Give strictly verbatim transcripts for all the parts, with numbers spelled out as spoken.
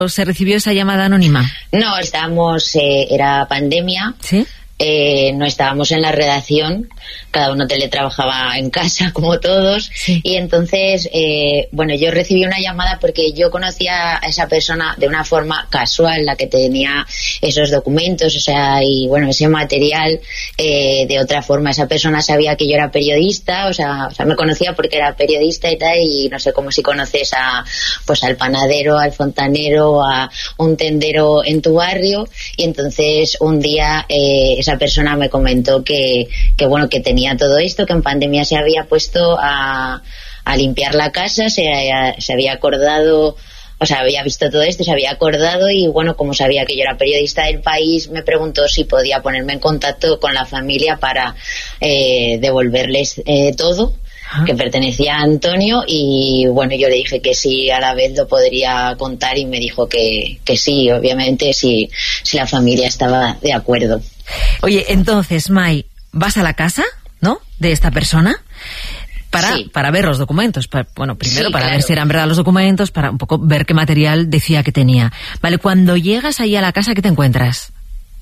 se recibió esa llamada anónima? No, estábamos, eh, era pandemia. ¿Sí? Eh, no estábamos en la redacción, cada uno teletrabajaba en casa como todos, sí. Y entonces eh, bueno, yo recibí una llamada porque yo conocía a esa persona de una forma casual, la que tenía esos documentos, o sea, y bueno, ese material eh, de otra forma. Esa persona sabía que yo era periodista, o sea, o sea, me conocía porque era periodista y tal, y no sé, como si conoces a, pues al panadero, al fontanero, a un tendero en tu barrio. Y entonces un día eh, esa persona me comentó que, que bueno, que tenía todo esto, que en pandemia se había puesto a, a limpiar la casa, se, se había acordado, o sea, había visto todo esto, se había acordado, y bueno, como sabía que yo era periodista del País, me preguntó si podía ponerme en contacto con la familia para eh, devolverles eh, todo, ah. que pertenecía a Antonio, y bueno, yo le dije que sí, a la vez lo podría contar, y me dijo que, que sí, obviamente, si, si la familia estaba de acuerdo. Oye, entonces, May, vas a la casa, ¿no?, de esta persona para, sí. para ver los documentos. Para, bueno, primero sí, para claro. ver si eran verdad los documentos, para un poco ver qué material decía que tenía. Vale, cuando llegas ahí a la casa, ¿qué te encuentras?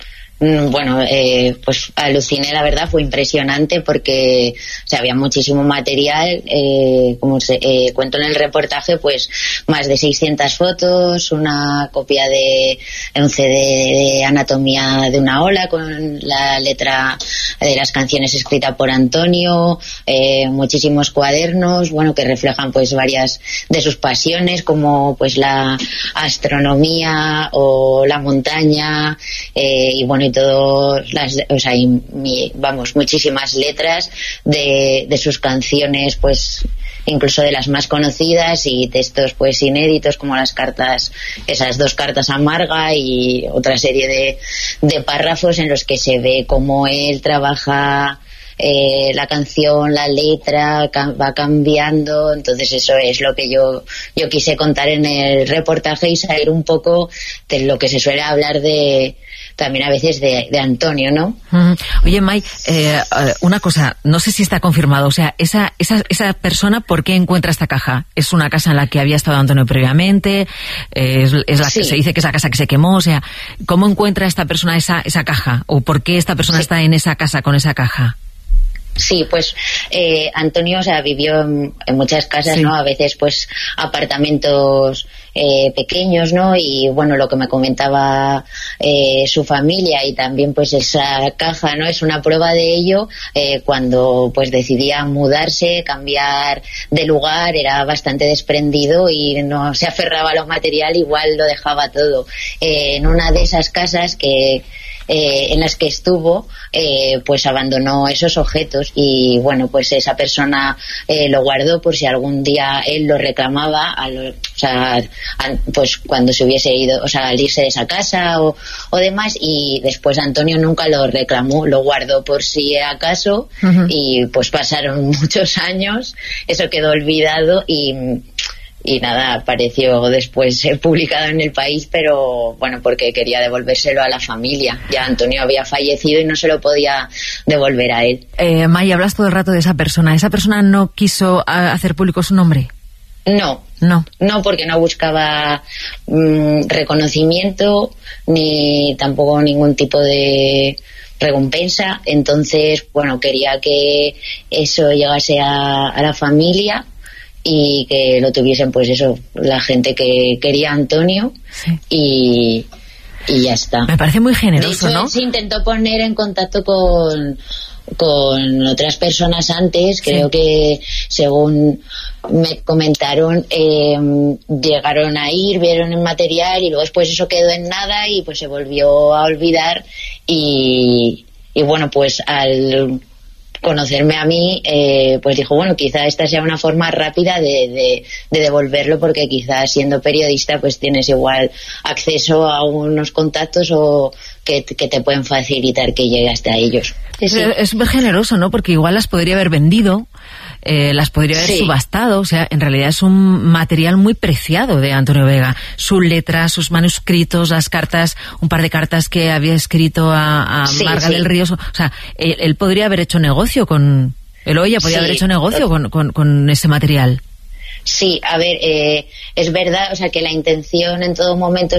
Bueno, eh, pues aluciné, la verdad, fue impresionante porque, o sea, había muchísimo material, eh, como se, eh, cuento en el reportaje, pues más de seiscientas fotos, una copia de un C D de anatomía de una ola con la letra de las canciones escrita por Antonio, eh, muchísimos cuadernos, bueno, que reflejan pues varias de sus pasiones, como pues la astronomía o la montaña, eh, y bueno, y todo las, o sea, y mi, vamos, muchísimas letras de, de sus canciones, pues incluso de las más conocidas, y textos pues inéditos como las cartas, esas dos cartas a Marga, y otra serie de, de párrafos en los que se ve cómo él trabaja Eh, la canción, la letra ca- va cambiando. Entonces eso es lo que yo yo quise contar en el reportaje y salir un poco de lo que se suele hablar de también a veces de, de Antonio, ¿no? Mm. Oye, May, eh, una cosa, no sé si está confirmado, o sea, esa, esa, esa persona, ¿por qué encuentra esta caja? ¿Es una casa en la que había estado Antonio previamente? Eh, es, es la sí. que se dice que es la casa que se quemó, o sea, ¿cómo encuentra esta persona esa, esa caja? ¿O por qué esta persona sí. está en esa casa con esa caja? Sí, pues eh, Antonio, o sea, vivió en, en muchas casas, sí. ¿no? A veces, pues, apartamentos eh, pequeños, ¿no? Y bueno, lo que me comentaba eh, su familia, y también, pues, esa caja, ¿no? Es una prueba de ello. Eh, cuando, pues, decidía mudarse, cambiar de lugar, era bastante desprendido y no se aferraba a lo material, igual lo dejaba todo. Eh, en una de esas casas que Eh, en las que estuvo, eh, pues abandonó esos objetos, y bueno, pues esa persona eh, lo guardó por si algún día él lo reclamaba, al, o sea, a, pues cuando se hubiese ido, o sea, al irse de esa casa o, o demás, y después Antonio nunca lo reclamó, lo guardó por si acaso. Uh-huh. Y pues pasaron muchos años, eso quedó olvidado, y y nada, apareció después eh, publicado en El País, pero bueno, porque quería devolvérselo a la familia. Ya Antonio había fallecido y no se lo podía devolver a él. Eh, May, hablas todo el rato de esa persona. ¿Esa persona no quiso a, hacer público su nombre? No, no, no, porque no buscaba mmm, reconocimiento ni tampoco ningún tipo de recompensa. Entonces, bueno, quería que eso llegase a, a la familia y que lo tuviesen, pues eso, la gente que quería a Antonio. Sí. y y ya está. Me parece muy generoso, de hecho, ¿no? Se intentó poner en contacto con con otras personas antes, creo sí. que según me comentaron, eh, llegaron a ir, vieron el material y luego después eso quedó en nada y pues se volvió a olvidar, y, y bueno, pues al conocerme a mí, eh, pues dijo, bueno, quizá esta sea una forma rápida de, de, de devolverlo, porque quizá siendo periodista pues tienes igual acceso a unos contactos o que, que te pueden facilitar que llegue hasta ellos. Es súper generoso, ¿no? Porque igual las podría haber vendido, eh, las podría haber sí. subastado, o sea, en realidad es un material muy preciado de Antonio Vega. Sus letras, sus manuscritos, las cartas, un par de cartas que había escrito a, a sí, Marga sí. del Río, o sea, él, él podría haber hecho negocio con, Eloya podría sí. haber hecho negocio con, con, con ese material. Sí, a ver, eh, es verdad, o sea, que la intención en todo momento